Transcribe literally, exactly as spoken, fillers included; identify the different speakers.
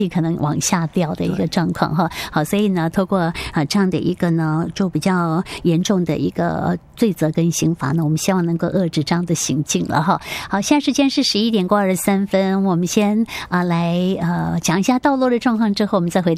Speaker 1: 可能往下掉的一个状况哈，好，所以呢，透过啊这样的一个呢，就比较严重的一个罪责跟刑罚呢，我们希望能够遏制这样的行径了哈。好，现在时间是十一点过二十三分，我们先啊来呃讲一下道路的状况，之后我们再回到。